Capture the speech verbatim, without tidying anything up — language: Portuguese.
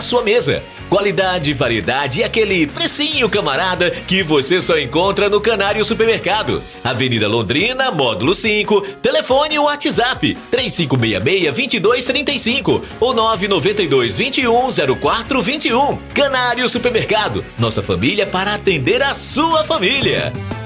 sua mesa. Qualidade, variedade e aquele precinho camarada que você só encontra no Canário Supermercado. Avenida Londrina, módulo cinco, telefone ou WhatsApp três cinco seis seis, dois dois três cinco ou nove nove dois, dois um, zero quatro dois um. Canário Supermercado, nossa família para atender a sua família.